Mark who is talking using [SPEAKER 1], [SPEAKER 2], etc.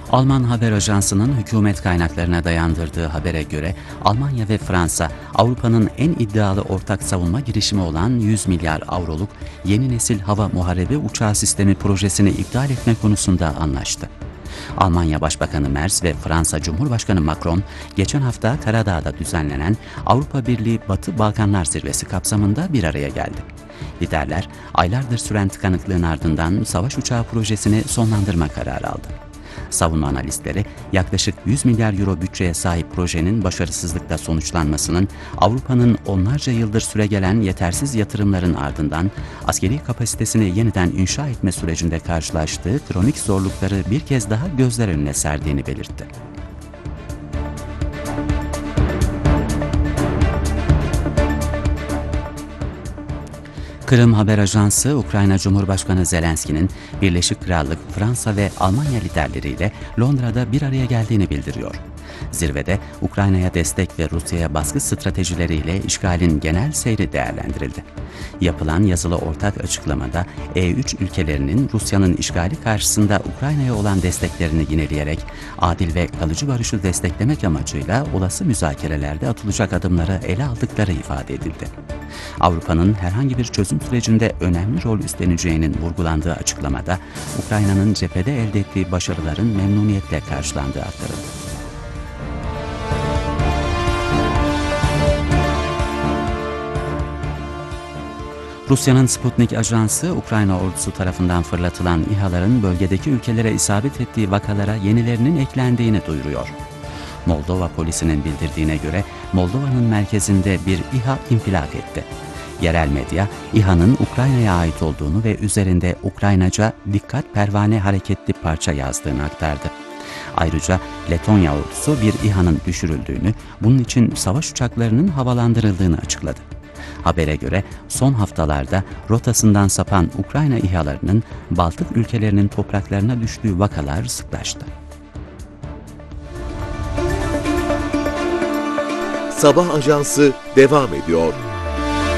[SPEAKER 1] Alman haber ajansının hükümet kaynaklarına dayandırdığı habere göre Almanya ve Fransa, Avrupa'nın en iddialı ortak savunma girişimi olan 100 milyar avroluk yeni nesil hava muharebe uçağı sistemi projesini iptal etme konusunda anlaştı. Almanya Başbakanı Merz ve Fransa Cumhurbaşkanı Macron, geçen hafta Karadağ'da düzenlenen Avrupa Birliği Batı Balkanlar Zirvesi kapsamında bir araya geldi. Liderler, aylardır süren tıkanıklığın ardından savaş uçağı projesini sonlandırma kararı aldı. Savunma analistleri, yaklaşık 100 milyar euro bütçeye sahip projenin başarısızlıkla sonuçlanmasının, Avrupa'nın onlarca yıldır süregelen yetersiz yatırımların ardından askeri kapasitesini yeniden inşa etme sürecinde karşılaştığı kronik zorlukları bir kez daha gözler önüne serdiğini belirtti. Kırım Haber Ajansı, Ukrayna Cumhurbaşkanı Zelenski'nin Birleşik Krallık, Fransa ve Almanya liderleriyle Londra'da bir araya geldiğini bildiriyor. Zirvede Ukrayna'ya destek ve Rusya'ya baskı stratejileriyle işgalin genel seyri değerlendirildi. Yapılan yazılı ortak açıklamada E3 ülkelerinin Rusya'nın işgali karşısında Ukrayna'ya olan desteklerini yineleyerek adil ve kalıcı barışı desteklemek amacıyla olası müzakerelerde atılacak adımları ele aldıkları ifade edildi. Avrupa'nın herhangi bir çözüm sürecinde önemli rol üstleneceğinin vurgulandığı açıklamada Ukrayna'nın cephede elde ettiği başarıların memnuniyetle karşılandığı aktarıldı. Rusya'nın Sputnik ajansı, Ukrayna ordusu tarafından fırlatılan İHA'ların bölgedeki ülkelere isabet ettiği vakalara yenilerinin eklendiğini duyuruyor. Moldova polisinin bildirdiğine göre Moldova'nın merkezinde bir İHA infilak etti. Yerel medya, İHA'nın Ukrayna'ya ait olduğunu ve üzerinde Ukraynaca "dikkat pervane hareketli parça" yazdığını aktardı. Ayrıca Letonya ordusu bir İHA'nın düşürüldüğünü, bunun için savaş uçaklarının havalandırıldığını açıkladı. Habere göre son haftalarda rotasından sapan Ukrayna İHA'larının Baltık ülkelerinin topraklarına düştüğü vakalar sıklaştı.
[SPEAKER 2] Sabah ajansı devam ediyor.